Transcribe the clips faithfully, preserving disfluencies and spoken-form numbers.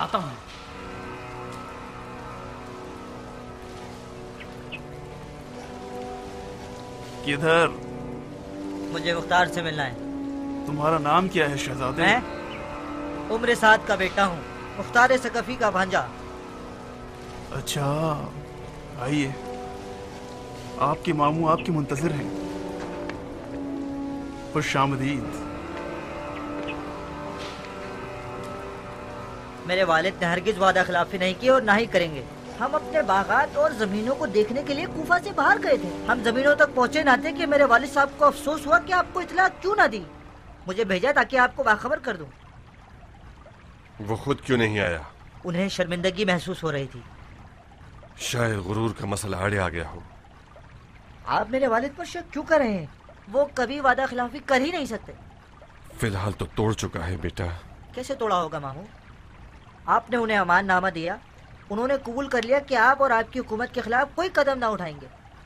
आता हूँ। किधर? मुझे मुख्तार से मिलना है। तुम्हारा नाम क्या है शहजादे? मैं उम्र साद का बेटा हूँ, मुख्तार सकफी का भांजा। अच्छा, आइए, आपके मामू आपके मुंतजिर हैं। खुशामदीद। मेरे वालिद ने हरगिज वादा खिलाफी नहीं की और ना ही करेंगे। हम अपने बागात और जमीनों को देखने के लिए कूफा से बाहर गए थे। हम जमीनों तक पहुँचे ना थे कि मेरे वालिद साहब को अफसोस हुआ कि आपको इतला क्यों ना दी। मुझे भेजा ताकि आपको बाखबर कर दूं। वो खुद क्यों नहीं आया? उन्हें शर्मिंदगी महसूस हो रही थी। शायद गुरूर का मसला आड़े आ गया हो। आप मेरे वालिद पर शक क्यों कर रहे हैं? वो कभी वादा खिलाफी कर ही नहीं सकते। फिलहाल तो तोड़ चुका है बेटा। कैसे तोड़ा होगा मामू? आपने उन्हें अमान नामा दिया, उन्होंने कबूल कर लिया कि आप और आपकी हुकूमत के खिलाफ कोई कदम ना उठाएंगे।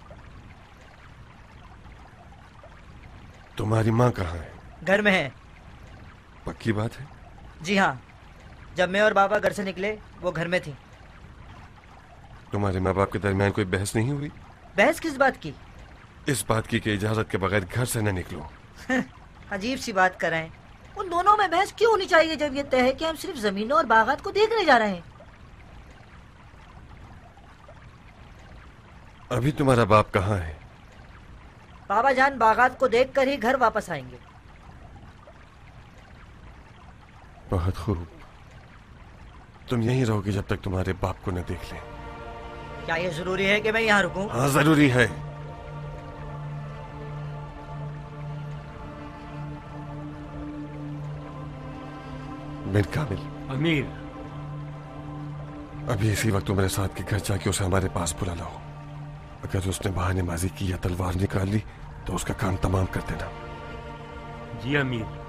तुम्हारी माँ कहाँ है? घर में है। पक्की बात है? जी हाँ, जब मैं और बाबा घर से निकले वो घर में थी। तुम्हारे माँ बाप के दरमियान कोई बहस नहीं हुई? बहस किस बात की? इस बात की कि इजाजत के बगैर घर से न निकलो। अजीब सी बात कर रहे हैं। उन दोनों में बहस क्यों होनी चाहिए जब ये तय है कि हम सिर्फ जमीनों और बागात को देखने जा रहे हैं। अभी तुम्हारा बाप कहाँ है? बाबा जान बागात को देखकर ही घर वापस आएंगे। बहुत खूब, तुम यहीं रहोगे जब तक तुम्हारे बाप को न देख ले। क्या ये जरूरी है कि मैं यहाँ रुकूं? हाँ जरूरी है। बिन कामिल। अमीर। अभी इसी वक्त मेरे साथ के घर जाके उसे हमारे पास बुला लाओ। अगर उसने बहानेबाजी की या तलवार निकाल ली तो उसका काम तमाम कर देना। जी अमीर।